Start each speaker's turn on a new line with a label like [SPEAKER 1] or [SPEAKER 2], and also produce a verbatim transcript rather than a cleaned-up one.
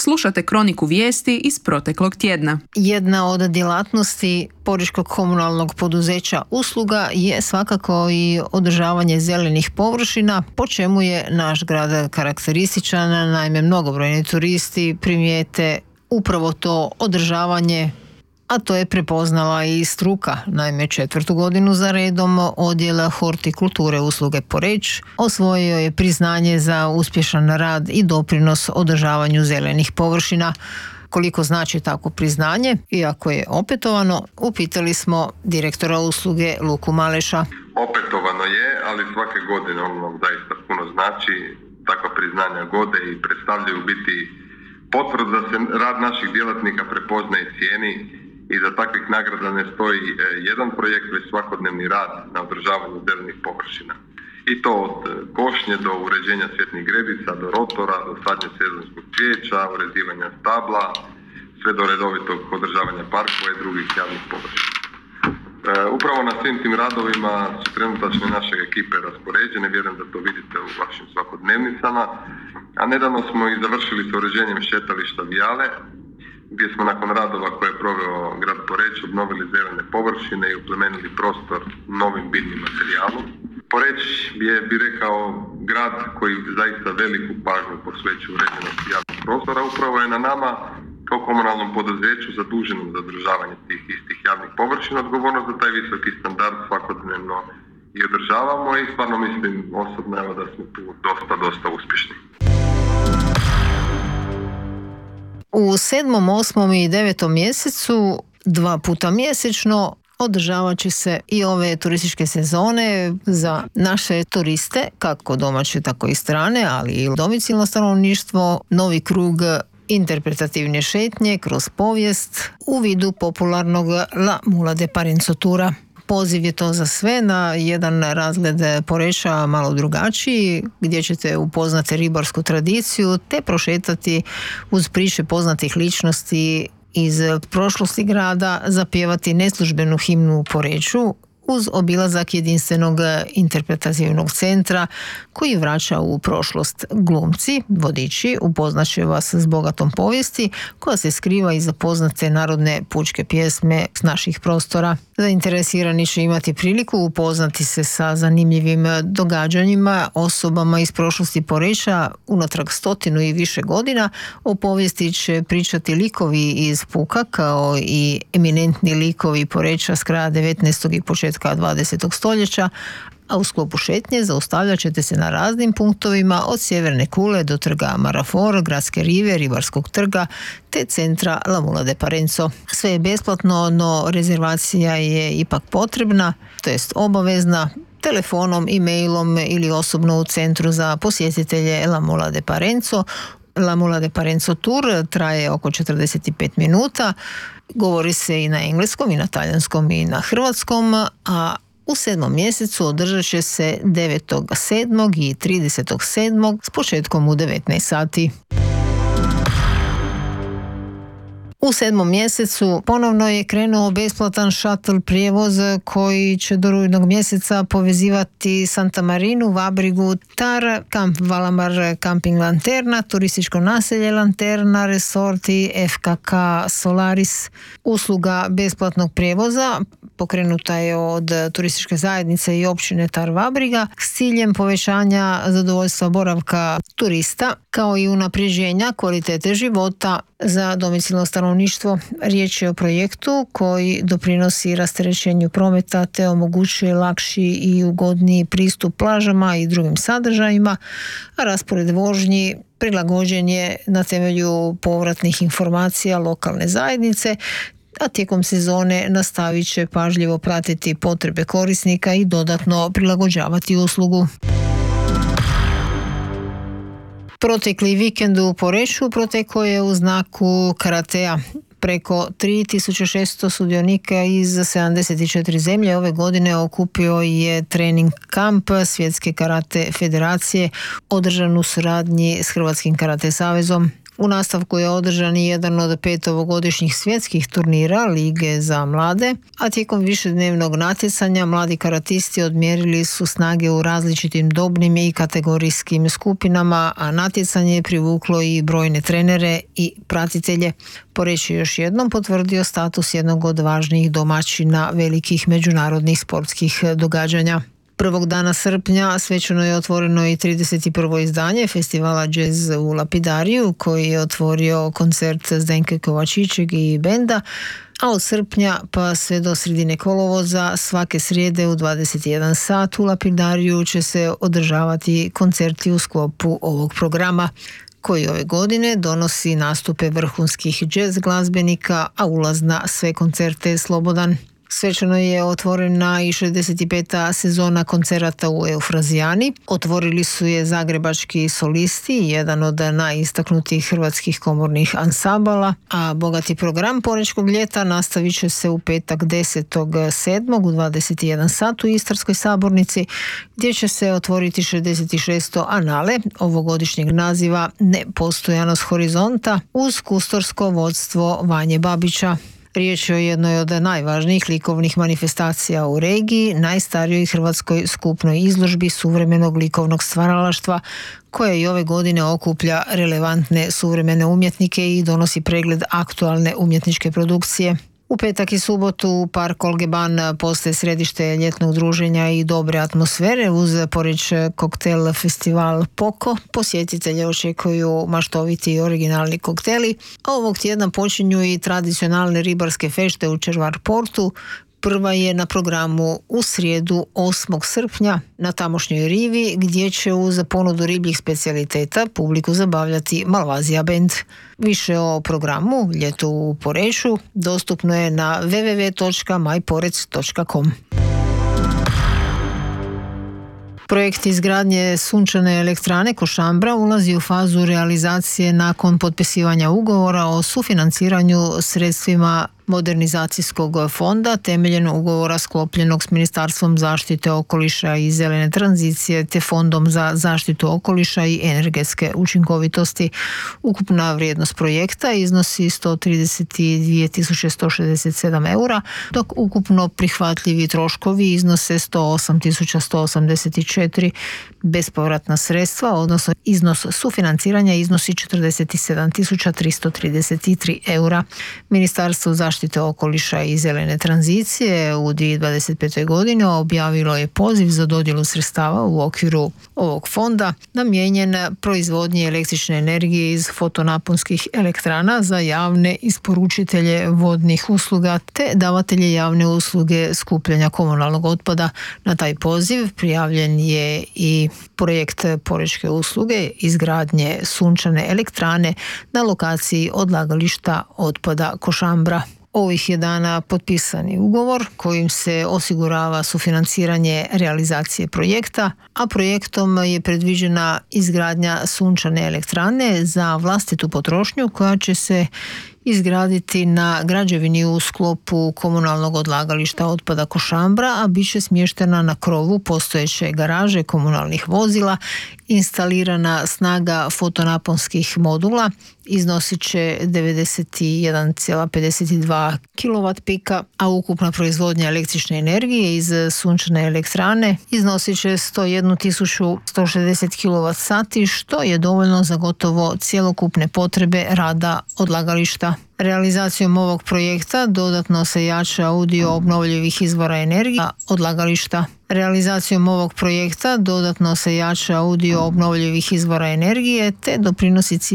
[SPEAKER 1] Slušate kroniku vijesti iz proteklog tjedna.
[SPEAKER 2] Jedna od djelatnosti Poreškog komunalnog poduzeća Usluga je svakako i održavanje zelenih površina, po čemu je naš grad karakterističan. Naime, mnogobrojni turisti primijete upravo to održavanje, a to je prepoznala i struka. Naime, četvrtu godinu za redom odjel hortikulture Usluge Poreč osvojio je priznanje za uspješan rad i doprinos održavanju zelenih površina. Koliko znači tako priznanje, iako je opetovano, upitali smo direktora Usluge Luku Maleša.
[SPEAKER 3] Opetovano je, ali svake godine ono nam zaista puno znači. Takva priznanja gode i predstavljaju biti potvrda da se rad naših djelatnika prepoznaje i cijeni. Iza takvih nagrada ne stoji jedan projekt, već svakodnevni rad na održavanju zelenih površina. I to od košnje do uređenja cvjetnih grebica, do rotora, do sadnje sezonskog cvijeća, urezivanja stabla, sve do redovitog održavanja parkova i drugih javnih površina. E, upravo na svim tim radovima su trenutačne naše ekipe raspoređene, vjerujem da to vidite u vašim svakodnevnicama, a nedavno smo i završili s uređenjem šetališta Vijale, gdje smo nakon radova koje je proveo grad Poreč obnovili zelene površine i uplemenili prostor novim biljnim materijalom. Poreč je, bi rekao, grad koji zaista veliku pažnju posvećuje uređenosti javnog prostora. Upravo je na nama kao komunalnom poduzeću zaduženom za održavanje tih istih javnih površina odgovornost za taj visoki standard svakodnevno i održavamo i stvarno mislim osobno evo, da smo tu dosta, dosta uspješni.
[SPEAKER 2] U sedmom, osmom i devetom mjesecu, dva puta mjesečno, održavat će se i ove turističke sezone za naše turiste, kako domaće, tako i strane, ali i domicilno stanovništvo, novi krug interpretativne šetnje kroz povijest u vidu popularnog La Mula de Parenzo tura. Poziv je to za sve na jedan razgled Poreča malo drugačiji, gdje ćete upoznati ribarsku tradiciju te prošetati uz priče poznatih ličnosti iz prošlosti grada, zapjevati neslužbenu himnu u Poreču uz obilazak jedinstvenog interpretativnog centra koji vraća u prošlost. Glumci, vodiči, upoznat će vas s bogatom povijesti koja se skriva iza poznate narodne pučke pjesme s naših prostora. Zainteresirani će imati priliku upoznati se sa zanimljivim događanjima, osobama iz prošlosti Poreča unatrag stotinu i više godina. O povijesti će pričati likovi iz Puka kao i eminentni likovi Poreča s kraja devetnaestog i početka dvadesetog stoljeća, a u sklopu šetnje zaustavljat ćete se na raznim punktovima od Sjeverne kule do trga Marafor, Gradske rive, Ribarskog trga te centra La Mula de Parenzo. Sve je besplatno, no rezervacija je ipak potrebna, to jest obavezna, telefonom, e-mailom ili osobno u centru za posjetitelje La Mula de Parenzo. La Mula de Parenzo tur traje oko četrdeset pet minuta, govori se i na engleskom, i na talijanskom, i na hrvatskom, a u sedmom mjesecu održat će se devetog sedmog i tridesetog sedmog s početkom u devetnaest sati. U sedmom mjesecu ponovno je krenuo besplatan šatl prijevoz koji će do rujnog mjeseca povezivati Santa Marinu, Vabrigu, Tar, Kamp Valamar, Camping Lanterna, turističko naselje Lanterna, resorti F K K Solaris. Usluga besplatnog prijevoza pokrenuta je od turističke zajednice i općine Tar Vabriga s ciljem povećanja zadovoljstva boravka turista kao i unapređenja kvalitete života za domicilno stanovništvo. Riječ je o projektu koji doprinosi rasterećenju prometa te omogućuje lakši i ugodniji pristup plažama i drugim sadržajima, a raspored vožnji prilagođen je na temelju povratnih informacija lokalne zajednice, a tijekom sezone nastavit će pažljivo pratiti potrebe korisnika i dodatno prilagođavati uslugu. Protekli vikend u Poreču protekao je u znaku karatea. Preko tri tisuće šesto sudionika iz sedamdeset četiri zemlje ove godine okupio je trening kamp Svjetske karate federacije održan u suradnji s Hrvatskim karate savezom. U nastavku je održan i jedan od pet ovogodišnjih svjetskih turnira Lige za mlade, a tijekom višednevnog natjecanja mladi karatisti odmjerili su snage u različitim dobnim i kategorijskim skupinama, a natjecanje je privuklo i brojne trenere i pratitelje. Poreč je još jednom potvrdio status jednog od važnijih domaćina velikih međunarodnih sportskih događanja. Prvog dana srpnja svečano je otvoreno i trideset prvo izdanje festivala Jazz u Lapidariju, koji je otvorio koncert Zdenke Kovačićeg i benda, a od srpnja pa sve do sredine kolovoza svake srijede u dvadeset jedan sat u Lapidariju će se održavati koncerti u sklopu ovog programa, koji ove godine donosi nastupe vrhunskih jazz glazbenika, a ulaz na sve koncerte je slobodan. Svečano je otvorena i šezdeset peta sezona koncerata u Eufrazijani. Otvorili su je zagrebački solisti, jedan od najistaknutijih hrvatskih komornih ansambala, a bogati program porečkog ljeta nastavit će se u petak desetog sedmog u dvadeset jedan sat u Istarskoj sabornici, gdje će se otvoriti šezdeset šesto anale ovogodišnjeg naziva Nepostojanost horizonta uz kustorsko vodstvo Vanje Babića. Riječ je o jednoj od najvažnijih likovnih manifestacija u regiji, najstarijoj hrvatskoj skupnoj izložbi suvremenog likovnog stvaralaštva, koja i ove godine okuplja relevantne suvremene umjetnike i donosi pregled aktualne umjetničke produkcije. U petak i subotu u Park Olgeban postaje središte ljetnog druženja i dobre atmosfere uz Poreč koktel festival Poko. Posjetitelje očekuju maštoviti i originalni kokteli, a ovog tjedna počinju i tradicionalne ribarske fešte u Červar Portu. Prva je na programu u srijedu osmog srpnja na tamošnjoj rivi, gdje će uz ponudu ribljih specijaliteta publiku zabavljati Malvazija band. Više o programu Ljeto u Poreču dostupno je na w w w točka maj porec točka com. Projekt izgradnje sunčane elektrane Košambra ulazi u fazu realizacije nakon potpisivanja ugovora o sufinanciranju sredstvima modernizacijskog fonda temeljem ugovora sklopljenog s Ministarstvom zaštite okoliša i zelene tranzicije te Fondom za zaštitu okoliša i energetske učinkovitosti. Ukupna vrijednost projekta iznosi sto trideset dvije tisuće sto šezdeset sedam eura, dok ukupno prihvatljivi troškovi iznose sto osam tisuća sto osamdeset četiri. Bespovratna sredstva, odnosno iznos sufinanciranja iznosi četrdeset sedam tisuća tristo trideset tri eura. Ministarstvo zaštite okoliša i zelene tranzicije u dvije tisuće dvadeset pete. godini objavilo je poziv za dodjelu sredstava u okviru ovog fonda namijenjen proizvodnji električne energije iz fotonaponskih elektrana za javne isporučitelje vodnih usluga te davatelje javne usluge skupljanja komunalnog otpada. Na taj poziv prijavljen je i projekt porečke usluge izgradnje sunčane elektrane na lokaciji odlagališta otpada Košambra. Ovih je dana potpisani ugovor kojim se osigurava sufinanciranje realizacije projekta, a projektom je predviđena izgradnja sunčane elektrane za vlastitu potrošnju koja će se izgraditi na građevini u sklopu komunalnog odlagališta otpada Košambra, a bit će smještena na krovu postojeće garaže komunalnih vozila. Instalirana snaga fotonaponskih modula iznosit će devedeset jedan zarez pedeset dva kilovat pika, a ukupna proizvodnja električne energije iz sunčane elektrane iznosit će sto jednu tisuću sto šezdeset kilovat sati, što je dovoljno za gotovo cjelokupne potrebe rada odlagališta. Realizacijom ovog projekta dodatno se jača udio obnovljivih izvora energije odlagališta. Realizacijom ovog projekta dodatno se jača udio obnovljivih izvora energije te doprinosi cilju